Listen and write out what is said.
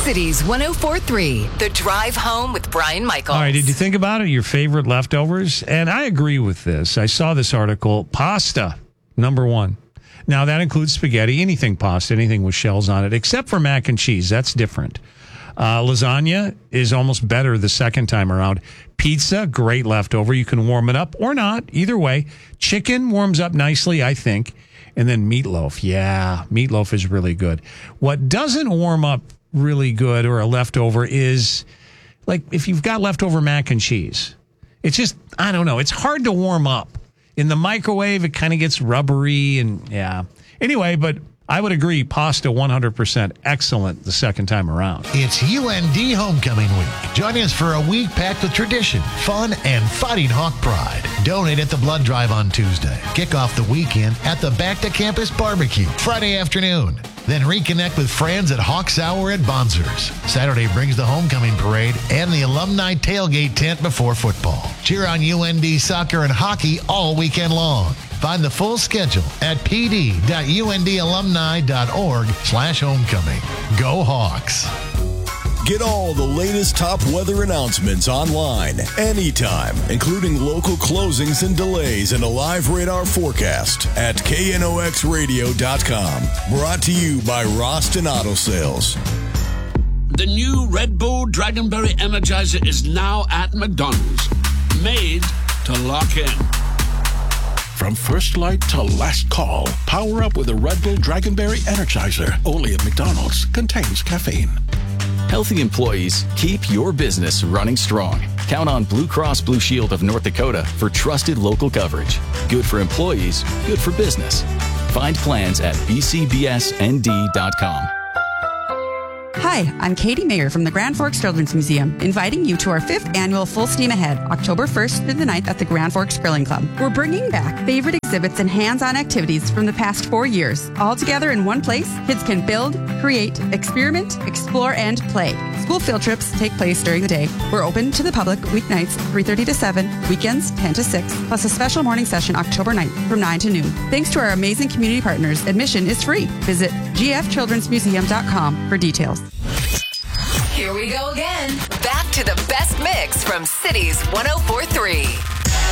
Cities 104.3, The Drive Home with Brian Michaels. All right, did you think about it? Your favorite leftovers? And I agree with this. I saw this article. Pasta, number one. Now, that includes spaghetti, anything pasta, anything with shells on it, except for mac and cheese. That's different. Lasagna is almost better the second time around. Pizza, great leftover. You can warm it up or not. Either way. Chicken warms up nicely, I think. And then meatloaf. Yeah, meatloaf is really good. What doesn't warm up really good or a leftover is like if you've got leftover mac and cheese. It's just, I don't know. It's hard to warm up. In the microwave, it kind of gets rubbery and yeah. Anyway, but I would agree, pasta 100% excellent the second time around. It's UND Homecoming Week. Join us for a week packed with tradition, fun, and fighting Hawk pride. Donate at the blood drive on Tuesday. Kick off the weekend at the Back to Campus Barbecue Friday afternoon. Then reconnect with friends at Hawks Hour at Bonzers. Saturday brings the homecoming parade and the alumni tailgate tent before football. Cheer on UND soccer and hockey all weekend long. Find the full schedule at pd.undalumni.org/homecoming. Go Hawks. Get all the latest top weather announcements online, anytime, including local closings and delays and a live radar forecast at knoxradio.com. Brought to you by Roston Auto Sales. The new Red Bull Dragonberry Energizer is now at McDonald's. Made to lock in. From first light to last call, power up with a Red Bull Dragonberry Energizer. Only at McDonald's. Contains caffeine. Healthy employees keep your business running strong. Count on Blue Cross Blue Shield of North Dakota for trusted local coverage. Good for employees, good for business. Find plans at bcbsnd.com. Hi, I'm Katie Mayer from the Grand Forks Children's Museum, inviting you to our 5th annual Full Steam Ahead, October 1st through the 9th at the Grand Forks Grilling Club. We're bringing back favorite exhibits and hands-on activities from the past 4 years, all together in one place. Kids can build, create, experiment, explore, and play. School field trips take place during the day. We're open to the public weeknights 3:30 to 7, weekends 10 to 6, plus a special morning session October 9th from 9 to noon. Thanks to our amazing community partners, admission is free. Visit gfchildrensmuseum.com for details. Here we go again. Back to the best mix from Cities 104.3.